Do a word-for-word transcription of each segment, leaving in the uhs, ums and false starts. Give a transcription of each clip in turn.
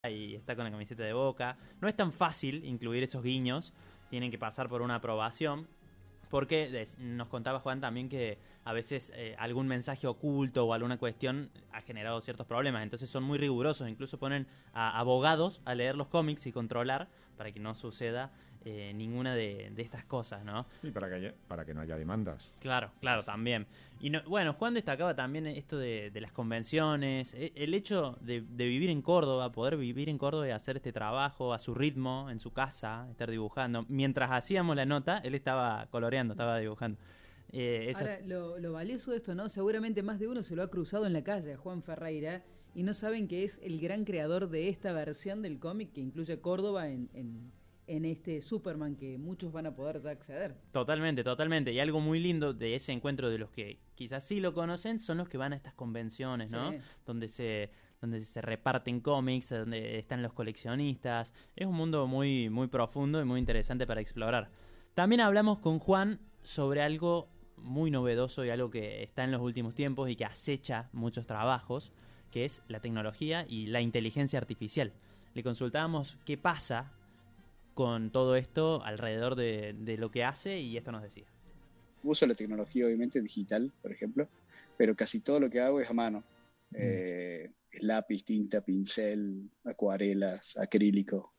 y está con la camiseta de Boca. No es tan fácil incluir esos guiños, tienen que pasar por una aprobación. Porque nos contaba Juan también que a veces eh, algún mensaje oculto o alguna cuestión ha generado ciertos problemas. Entonces son muy rigurosos. Incluso ponen a abogados a leer los cómics y controlar para que no suceda eh, ninguna de, de estas cosas, ¿no? Y para que haya, para que no haya demandas. Claro, claro, también. Y no, bueno, Juan destacaba también esto de, de las convenciones, el hecho de, de vivir en Córdoba, poder vivir en Córdoba y hacer este trabajo a su ritmo, en su casa, estar dibujando. Mientras hacíamos la nota, él estaba coloreando, estaba dibujando. Eh, esa... Ahora, lo, lo valioso de esto, ¿no? Seguramente más de uno se lo ha cruzado en la calle, Juan Ferreira, y no saben que es el gran creador de esta versión del cómic que incluye Córdoba en... en... en este Superman que muchos van a poder ya acceder. Totalmente, totalmente. Y algo muy lindo de ese encuentro de los que quizás sí lo conocen son los que van a estas convenciones, ¿no? Sí. Donde se donde se reparten cómics, donde están los coleccionistas. Es un mundo muy muy profundo y muy interesante para explorar. También hablamos con Juan sobre algo muy novedoso y algo que está en los últimos tiempos y que acecha muchos trabajos, que es la tecnología y la inteligencia artificial. Le consultábamos qué pasa con todo esto alrededor de, de lo que hace, y esto nos decía. Uso la tecnología obviamente digital, por ejemplo, pero casi todo lo que hago es a mano. Mm. Eh, lápiz, tinta, pincel, acuarelas, acrílico.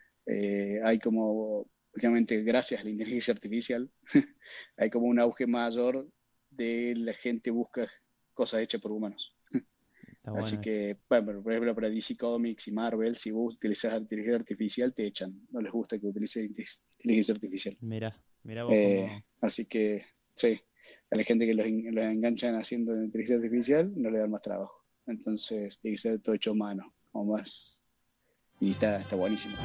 Eh, hay como, últimamente gracias a la inteligencia artificial, hay como un auge mayor de la gente busca cosas hechas por humanos. Bueno. Así que, bueno, por ejemplo, para D C Comics y Marvel, si vos utilizas inteligencia artificial, te echan. No les gusta que utilices inteligencia artificial. Mira, mira vos eh, cómo... Así que, sí, a la gente que los, los enganchan haciendo inteligencia artificial, no le dan más trabajo. Entonces, tiene que ser todo hecho a mano, o más. Y está, está buenísimo.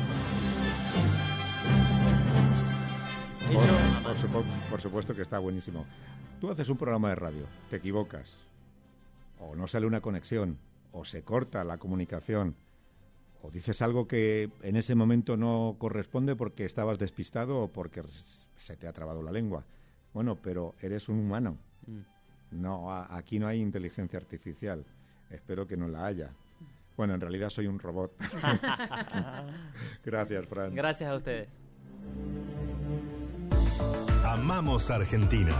Por, por, supu- por supuesto que está buenísimo. Tú haces un programa de radio, te equivocas. O no sale una conexión, o se corta la comunicación, o dices algo que en ese momento no corresponde porque estabas despistado o porque se te ha trabado la lengua. Bueno, pero eres un humano. Mm. No, a, aquí no hay inteligencia artificial. Espero que no la haya. Bueno, en realidad soy un robot. Gracias, Fran. Gracias a ustedes. Amamos Argentina.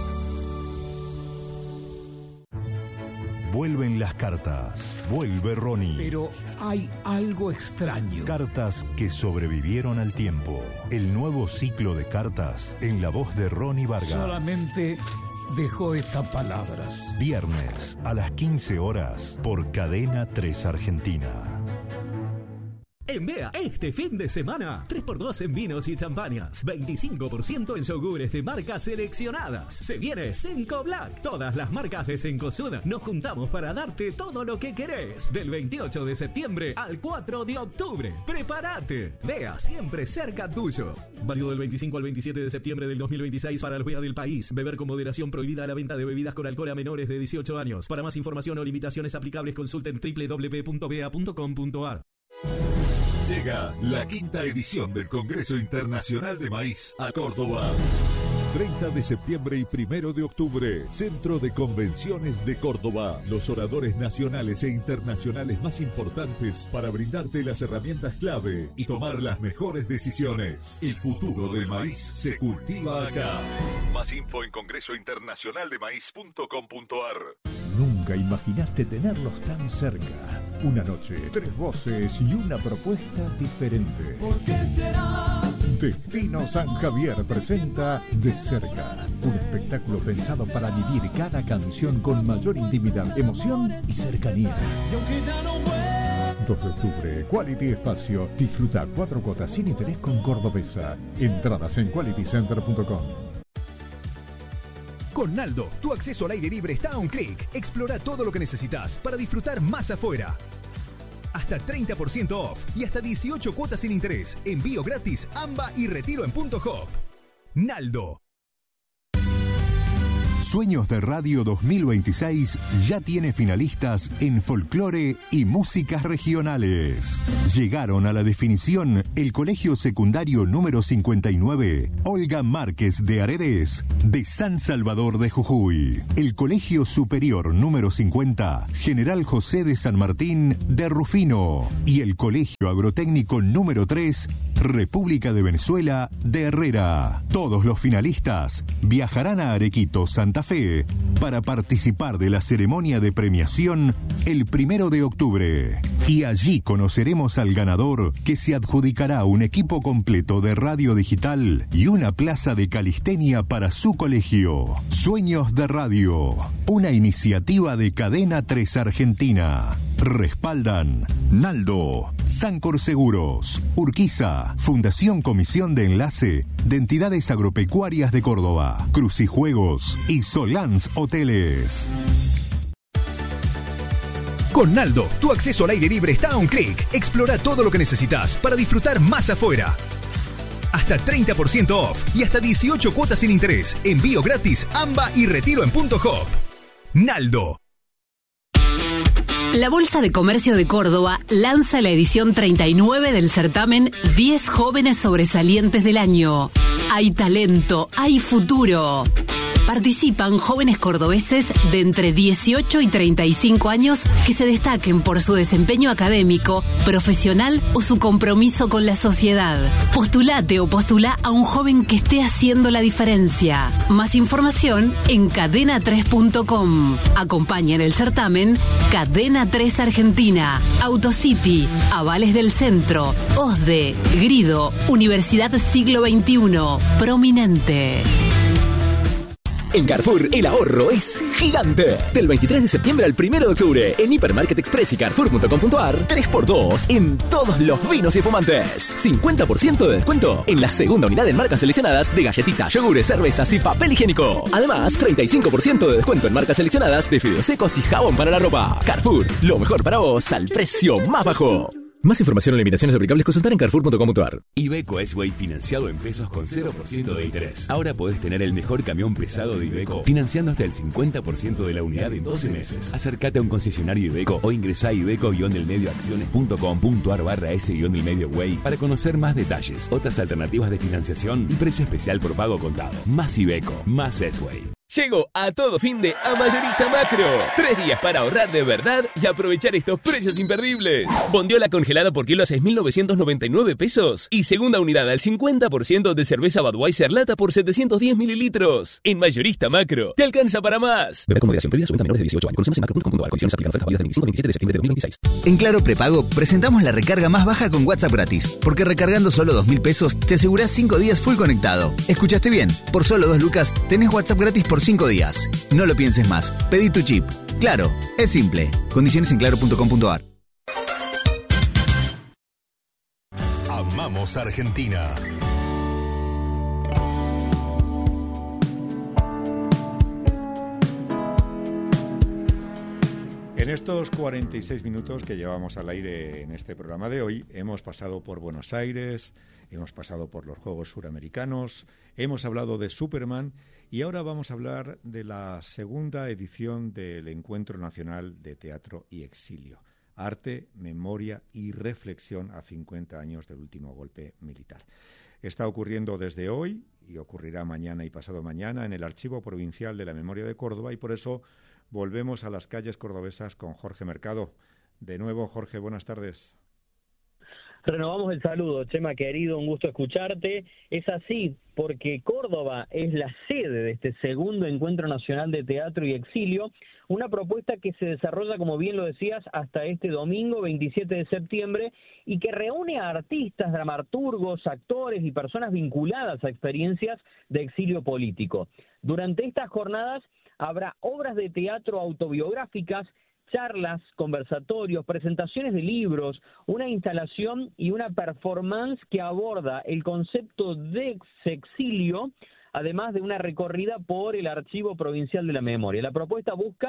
Vuelven las cartas. Vuelve Ronnie. Pero hay algo extraño. Cartas que sobrevivieron al tiempo. El nuevo ciclo de cartas en la voz de Ronnie Vargas. Solamente dejó estas palabras. Viernes a las quince horas por Cadena tres Argentina. En Bea, este fin de semana, tres por dos en vinos y champañas, veinticinco por ciento en yogures de marcas seleccionadas. Se viene Senco Black. Todas las marcas de Cencosud nos juntamos para darte todo lo que querés. Del veintiocho de septiembre al cuatro de octubre. ¡Prepárate! Bea, siempre cerca tuyo. Válido del veinticinco al veintisiete de septiembre del dos mil veintiséis para los Bea del país. Beber con moderación, prohibida la venta de bebidas con alcohol a menores de dieciocho años. Para más información o limitaciones aplicables consulten doble u doble u doble u punto bea punto com punto a r. Llega la quinta edición del Congreso Internacional de Maíz a Córdoba. treinta de septiembre y primero de octubre, Centro de Convenciones de Córdoba. Los oradores nacionales e internacionales más importantes para brindarte las herramientas clave y tomar las mejores decisiones. El futuro del maíz se cultiva acá. Más info en congreso internacional de maíz punto com punto a r. Nunca imaginaste tenerlos tan cerca. Una noche, tres voces y una propuesta diferente. ¿Por qué será? Destino San Javier presenta De Cerca, un espectáculo pensado para vivir cada canción con mayor intimidad, emoción y cercanía. Y aunque ya no vuelva. dos de octubre, Quality Espacio. Disfruta cuatro cuotas sin interés con Cordobesa. Entradas en quality center punto com. Con Naldo, tu acceso al aire libre está a un clic. Explora todo lo que necesitas para disfrutar más afuera. Hasta treinta por ciento off y hasta dieciocho cuotas sin interés. Envío gratis, A M B A y retiro en Punto Hop. Naldo. Sueños de Radio dos mil veintiséis ya tiene finalistas en folclore y músicas regionales. Llegaron a la definición el Colegio Secundario número cincuenta y nueve, Olga Márquez de Aredes, de San Salvador de Jujuy. El Colegio Superior número cincuenta, General José de San Martín de Rufino. Y el Colegio Agrotécnico número tres, República de Venezuela de Herrera. Todos los finalistas viajarán a Arequito, Santa Fe, para participar de la ceremonia de premiación el primero de octubre. Y allí conoceremos al ganador, que se adjudicará un equipo completo de radio digital y una plaza de calistenia para su colegio. Sueños de Radio, una iniciativa de Cadena tres Argentina. Respaldan Naldo, Sancor Seguros, Urquiza, Fundación Comisión de Enlace de Entidades Agropecuarias de Córdoba, Crucijuegos y Solans Hoteles. Con Naldo, tu acceso al aire libre está a un clic. Explora todo lo que necesitas para disfrutar más afuera. Hasta treinta por ciento off y hasta dieciocho cuotas sin interés. Envío gratis, AMBA y retiro en punto hop. Naldo. La Bolsa de Comercio de Córdoba lanza la edición treinta y nueve del certamen diez jóvenes sobresalientes del año. Hay talento, hay futuro. Participan jóvenes cordobeses de entre dieciocho y treinta y cinco años que se destaquen por su desempeño académico, profesional o su compromiso con la sociedad. Postulate o postula a un joven que esté haciendo la diferencia. Más información en cadena tres punto com. Acompañan el certamen Cadena tres Argentina, Autocity, Avales del Centro, OSDE, Grido, Universidad Siglo veintiuno, Prominente. En Carrefour, el ahorro es gigante. Del veintitrés de septiembre al primero de octubre, en Hipermarket Express y Carrefour punto com punto ar, tres por dos en todos los vinos y espumantes. cincuenta por ciento de descuento en la segunda unidad en marcas seleccionadas de galletitas, yogures, cervezas y papel higiénico. Además, treinta y cinco por ciento de descuento en marcas seleccionadas de fideos secos y jabón para la ropa. Carrefour, lo mejor para vos al precio más bajo. Más información o limitaciones aplicables consultar en carrefour punto com punto ar. Iveco S-Way financiado en pesos con cero por ciento de interés. Ahora podés tener el mejor camión pesado de Iveco financiando hasta el cincuenta por ciento de la unidad en doce meses. Acércate a un concesionario Iveco o ingresá a iveco-delmedioacciones punto com punto ar barra S-Medio-Way para conocer más detalles, otras alternativas de financiación y precio especial por pago contado. Más Iveco, más S-Way. Llegó a todo fin de a Mayorista Macro. Tres días para ahorrar de verdad y aprovechar estos precios imperdibles. Bondiola congelada por kilo a seis mil novecientos noventa y nueve pesos. Y segunda unidad al cincuenta por ciento de cerveza Budweiser lata por setecientos diez mililitros. En Mayorista Macro, te alcanza para más. Beber con moderación. Prohibida su venta a menores de dieciocho años. Conoce más en macro punto com punto ar. Condiciones aplican. Ofertas válidas del veinticinco al veintisiete de septiembre de dos mil veintiséis. En Claro Prepago presentamos la recarga más baja con WhatsApp gratis. Porque recargando solo dos mil pesos te asegurás cinco días full conectado. ¿Escuchaste bien? Por solo dos lucas tenés WhatsApp gratis por cinco días. No lo pienses más. Pedí tu chip. Claro, es simple. Condiciones en claro punto com punto ar. Amamos Argentina. En estos cuarenta y seis minutos que llevamos al aire en este programa de hoy, hemos pasado por Buenos Aires, hemos pasado por los Juegos Suramericanos, hemos hablado de Superman y ahora vamos a hablar de la segunda edición del Encuentro Nacional de Teatro y Exilio. Arte, memoria y reflexión a cincuenta años del último golpe militar. Está ocurriendo desde hoy y ocurrirá mañana y pasado mañana en el Archivo Provincial de la Memoria de Córdoba y por eso volvemos a las calles cordobesas con Jorge Mercado. De nuevo, Jorge, buenas tardes. Renovamos el saludo, Chema querido, un gusto escucharte. Es así, porque Córdoba es la sede de este segundo Encuentro Nacional de Teatro y Exilio, una propuesta que se desarrolla, como bien lo decías, hasta este domingo veintisiete de septiembre y que reúne a artistas, dramaturgos, actores y personas vinculadas a experiencias de exilio político. Durante estas jornadas habrá obras de teatro autobiográficas, charlas, conversatorios, presentaciones de libros, una instalación y una performance que aborda el concepto de exilio, además de una recorrida por el Archivo Provincial de la Memoria. La propuesta busca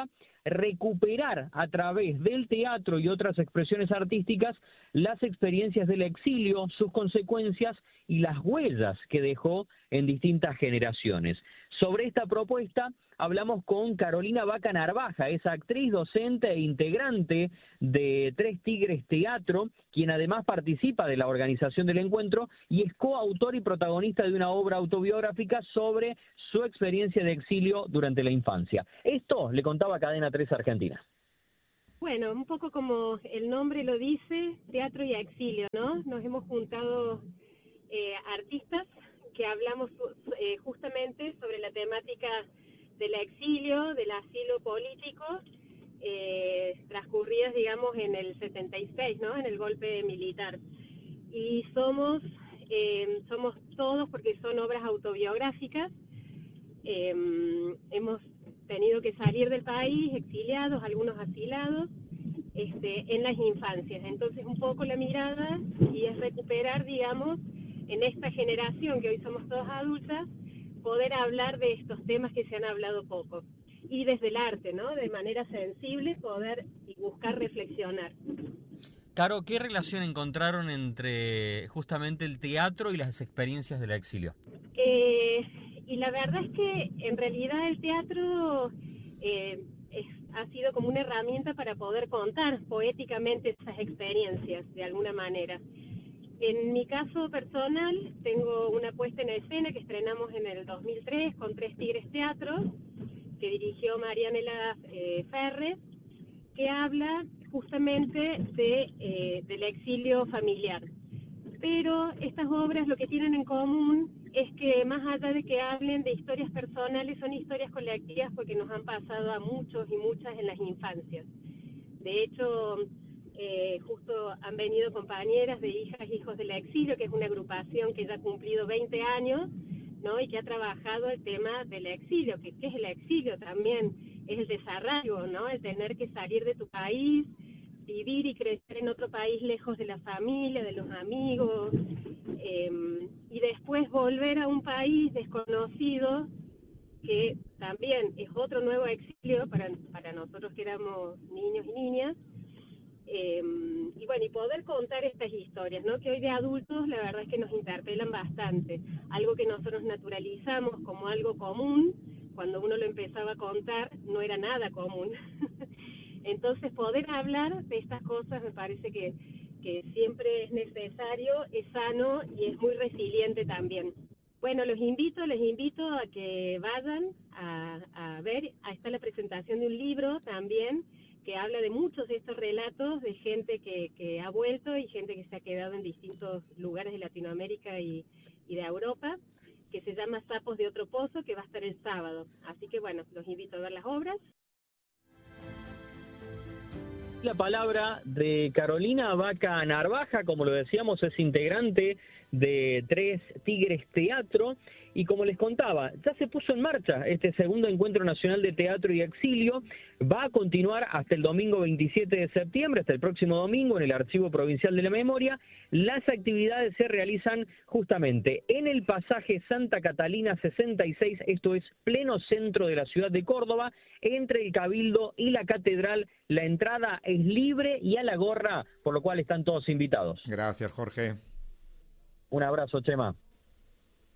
recuperar a través del teatro y otras expresiones artísticas las experiencias del exilio, sus consecuencias y las huellas que dejó en distintas generaciones. Sobre esta propuesta hablamos con Carolina Vaca Narvaja, es actriz, docente e integrante de Tres Tigres Teatro, quien además participa de la organización del encuentro y es coautor y protagonista de una obra autobiográfica sobre su experiencia de exilio durante la infancia. Esto le contaba Cadena tres Argentina. Bueno, un poco como el nombre lo dice, teatro y exilio, ¿no? Nos hemos juntado eh, artistas que hablamos eh, justamente sobre la temática del exilio, del asilo político, eh, transcurridas, digamos, en el setenta y seis, ¿no? En el golpe militar. Y somos, eh, somos todos, porque son obras autobiográficas, eh, hemos tenido que salir del país, exiliados, algunos asilados, este, en las infancias. Entonces, un poco la mirada y es recuperar, digamos, en esta generación que hoy somos todos adultas, poder hablar de estos temas que se han hablado poco. Y desde el arte, ¿no? De manera sensible, poder y buscar reflexionar. Caro, ¿qué relación encontraron entre justamente el teatro y las experiencias del exilio? Eh, y la verdad es que en realidad el teatro eh, es, ha sido como una herramienta para poder contar poéticamente esas experiencias, de alguna manera. En mi caso personal, tengo una puesta en escena que estrenamos en el dos mil tres con Tres Tigres Teatro, que dirigió Marianela eh, Ferre, que habla justamente de, eh, del exilio familiar. Pero estas obras lo que tienen en común es que más allá de que hablen de historias personales, son historias colectivas porque nos han pasado a muchos y muchas en las infancias. De hecho, Eh, justo han venido compañeras de Hijas e Hijos del Exilio, que es una agrupación que ya ha cumplido veinte años, ¿no? Y que ha trabajado el tema del exilio, que ¿qué es el exilio? También es el desarraigo, ¿no? El tener que salir de tu país, vivir y crecer en otro país lejos de la familia, de los amigos, eh, y después volver a un país desconocido, que también es otro nuevo exilio para, para nosotros que éramos niños y niñas. Eh, y bueno, y poder contar estas historias, ¿no? Que hoy de adultos la verdad es que nos interpelan bastante, algo que nosotros naturalizamos como algo común, cuando uno lo empezaba a contar no era nada común. Entonces poder hablar de estas cosas me parece que, que siempre es necesario, es sano y es muy resiliente también. Bueno, los invito, les invito a que vayan a, a ver, ahí está la presentación de un libro también, que habla de muchos de estos relatos de gente que, que ha vuelto y gente que se ha quedado en distintos lugares de Latinoamérica y, y de Europa, que se llama Sapos de Otro Pozo, que va a estar el sábado. Así que bueno, los invito a ver las obras. La palabra de Carolina Vaca Narvaja, como lo decíamos, es integrante de Tres Tigres Teatro, y como les contaba, ya se puso en marcha este segundo Encuentro Nacional de Teatro y Exilio. Va a continuar hasta el domingo veintisiete de septiembre, hasta el próximo domingo, en el Archivo Provincial de la Memoria. Las actividades se realizan justamente en el pasaje Santa Catalina sesenta y seis, esto es pleno centro de la ciudad de Córdoba, entre el Cabildo y la Catedral. La entrada es libre y a la gorra, por lo cual están todos invitados. Gracias, Jorge. Un abrazo, Chema.